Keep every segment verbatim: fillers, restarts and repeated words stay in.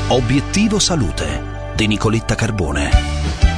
Obiettivo Salute di Nicoletta Carbone.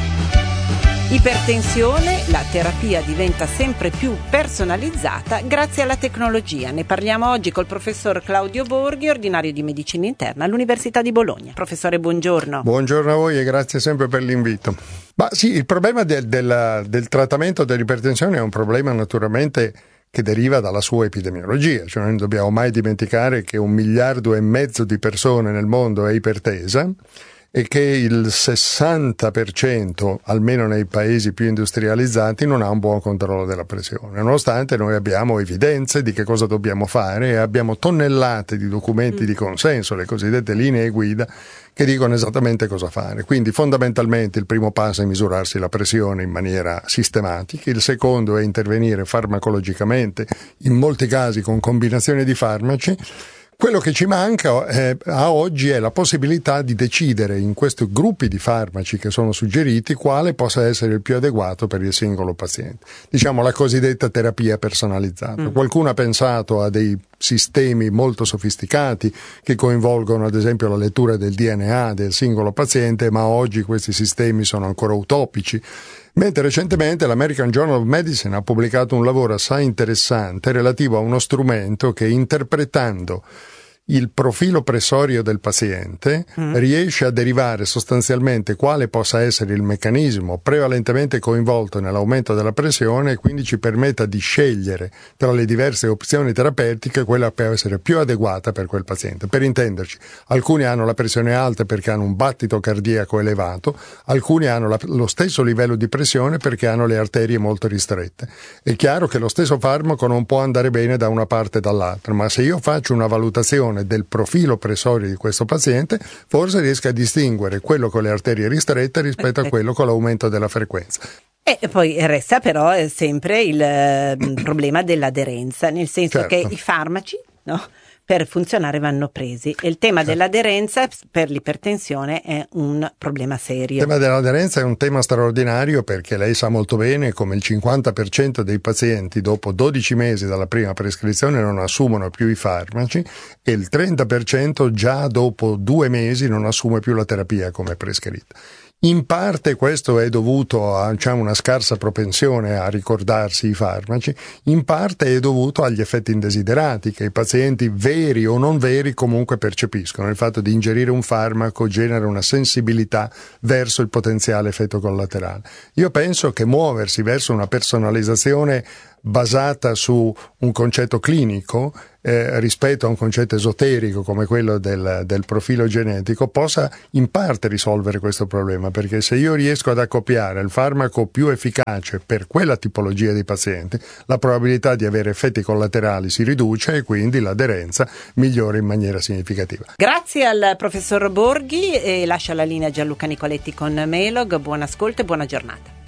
Ipertensione, la terapia diventa sempre più personalizzata grazie alla tecnologia. Ne parliamo oggi col professor Claudio Borghi, ordinario di medicina interna all'Università di Bologna. Professore, buongiorno. Buongiorno a voi e grazie sempre per l'invito. Ma sì, il problema del, del, del trattamento dell'ipertensione è un problema naturalmente che deriva dalla sua epidemiologia, cioè non dobbiamo mai dimenticare che un miliardo e mezzo di persone nel mondo è ipertesa e che il sessanta per cento, almeno nei paesi più industrializzati, non ha un buon controllo della pressione, nonostante noi abbiamo evidenze di che cosa dobbiamo fare e abbiamo tonnellate di documenti di consenso, le cosiddette linee guida, che dicono esattamente cosa fare. Quindi fondamentalmente il primo passo è misurarsi la pressione in maniera sistematica, il secondo è intervenire farmacologicamente, in molti casi con combinazioni di farmaci. Quello che ci manca eh, a oggi è la possibilità di decidere in questi gruppi di farmaci che sono suggeriti quale possa essere il più adeguato per il singolo paziente. Diciamo la cosiddetta terapia personalizzata. Mm. Qualcuno ha pensato a dei sistemi molto sofisticati che coinvolgono ad esempio la lettura del D N A del singolo paziente, ma oggi questi sistemi sono ancora utopici. Mentre recentemente l'American Journal of Medicine ha pubblicato un lavoro assai interessante relativo a uno strumento che, interpretando il profilo pressorio del paziente, mm. riesce a derivare sostanzialmente quale possa essere il meccanismo prevalentemente coinvolto nell'aumento della pressione e quindi ci permetta di scegliere tra le diverse opzioni terapeutiche quella che può essere più adeguata per quel paziente. Per intenderci, alcuni hanno la pressione alta perché hanno un battito cardiaco elevato, alcuni hanno la, lo stesso livello di pressione perché hanno le arterie molto ristrette. È chiaro che lo stesso farmaco non può andare bene da una parte e dall'altra, ma se io faccio una valutazione del profilo pressorio di questo paziente, forse riesco a distinguere quello con le arterie ristrette rispetto a quello con l'aumento della frequenza. E poi resta però sempre il eh, problema dell'aderenza, nel senso certo. che i farmaci, no, per funzionare vanno presi e il tema certo. dell'aderenza per l'ipertensione è un problema serio. Il tema dell'aderenza è un tema straordinario perché lei sa molto bene come il cinquanta per cento dei pazienti dopo dodici mesi dalla prima prescrizione non assumono più i farmaci e il trenta per cento già dopo due mesi non assume più la terapia come prescritta. In parte questo è dovuto a diciamo, una scarsa propensione a ricordarsi i farmaci, in parte è dovuto agli effetti indesiderati che i pazienti veri o non veri comunque percepiscono. Il fatto di ingerire un farmaco genera una sensibilità verso il potenziale effetto collaterale. Io penso che muoversi verso una personalizzazione basata su un concetto clinico eh, rispetto a un concetto esoterico come quello del, del profilo genetico possa in parte risolvere questo problema, perché se io riesco ad accoppiare il farmaco più efficace per quella tipologia di paziente, la probabilità di avere effetti collaterali si riduce e quindi l'aderenza migliora in maniera significativa. Grazie al professor Borghi e lascio la linea a Gianluca Nicoletti con Melog. Buon ascolto e buona giornata.